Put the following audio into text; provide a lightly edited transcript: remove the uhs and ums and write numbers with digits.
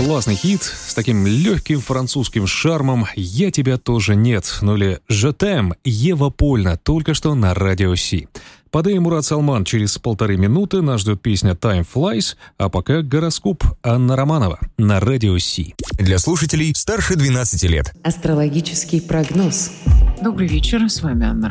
Классный хит с таким легким французским шармом «Я тебя тоже нет», ну или «Je t'aime» Ева Польна, только что на Радио Си. Подай Мурат Салман через 1,5 минуты. Нас ждет песня «Time Flies», а пока гороскоп Анна Романова на Радио Си. Для слушателей старше 12 лет. Астрологический прогноз. Добрый вечер, с вами Анна